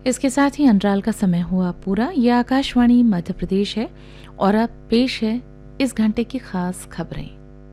इसके साथ ही अंतराल का समय हुआ पूरा। यह आकाशवाणी मध्य प्रदेश है और अब पेश है इस घंटे की खास खबरें।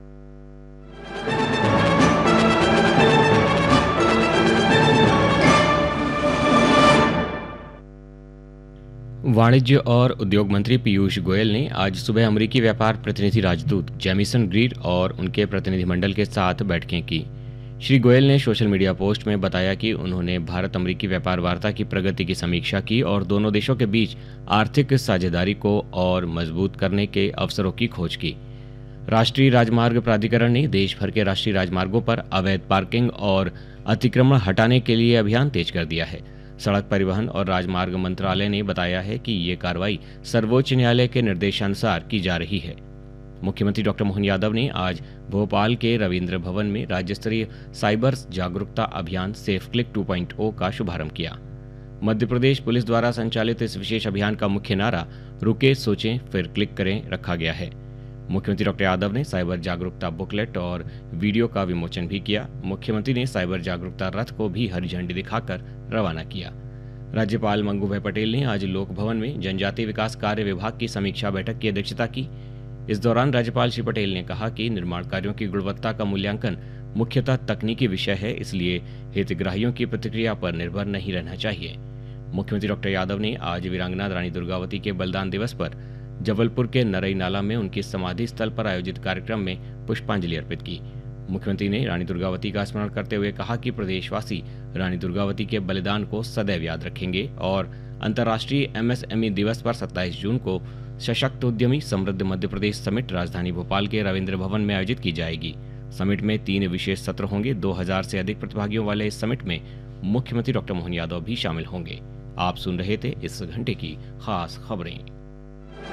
वाणिज्य और उद्योग मंत्री पीयूष गोयल ने आज सुबह अमेरिकी व्यापार प्रतिनिधि राजदूत जेमिसन ग्रीर और उनके प्रतिनिधिमंडल के साथ बैठकें की। श्री गोयल ने सोशल मीडिया पोस्ट में बताया कि उन्होंने भारत अमेरिकी व्यापार वार्ता की प्रगति की समीक्षा की और दोनों देशों के बीच आर्थिक साझेदारी को और मजबूत करने के अवसरों की खोज की। राष्ट्रीय राजमार्ग प्राधिकरण ने देश भर के राष्ट्रीय राजमार्गों पर अवैध पार्किंग और अतिक्रमण हटाने के लिए अभियान तेज कर दिया है। सड़क परिवहन और राजमार्ग मंत्रालय ने बताया है कि ये कार्रवाई सर्वोच्च न्यायालय के निर्देशानुसार की जा रही है। मुख्यमंत्री डॉक्टर मोहन यादव ने आज भोपाल के रविंद्र भवन में राज्य स्तरीय साइबर जागरूकता अभियान सेफ क्लिक 2.0 का शुभारंभ किया। मध्य प्रदेश पुलिस द्वारा संचालित इस विशेष अभियान का मुख्य नारा रुके सोचें फिर क्लिक करें रखा गया है। मुख्यमंत्री डॉक्टर यादव ने साइबर जागरूकता बुकलेट और वीडियो का विमोचन भी किया। मुख्यमंत्री ने साइबर जागरूकता रथ को भी हरी झंडी दिखाकर रवाना किया। राज्यपाल मंगूभाई पटेल ने आज लोक भवन में जनजातीय विकास कार्य विभाग की समीक्षा बैठक की अध्यक्षता की। इस दौरान राज्यपाल श्री पटेल ने कहा कि निर्माण कार्यों की गुणवत्ता का मूल्यांकन मुख्यतः तकनीकी विषय है, इसलिए हितग्राहियों की प्रतिक्रिया पर निर्भर नहीं रहना चाहिए। मुख्यमंत्री डॉक्टर यादव ने आज वीरांगना रानी दुर्गावती के बलिदान दिवस पर जबलपुर के नरई नाला में उनकी समाधि स्थल पर आयोजित कार्यक्रम में पुष्पांजलि अर्पित की। मुख्यमंत्री ने रानी दुर्गावती का स्मरण करते हुए कहा कि प्रदेशवासी रानी दुर्गावती के बलिदान को सदैव याद रखेंगे और अंतर्राष्ट्रीय एमएसएमई दिवस पर 27 जून को सशक्त उद्यमी समृद्ध मध्य प्रदेश समिट राजधानी भोपाल के रविंद्र भवन में आयोजित की जाएगी। समिट में 3 विशेष सत्र होंगे। 2000 से अधिक प्रतिभागियों वाले इस समिट में मुख्यमंत्री डॉक्टर मोहन यादव भी शामिल होंगे। आप सुन रहे थे इस घंटे की खास खबरें।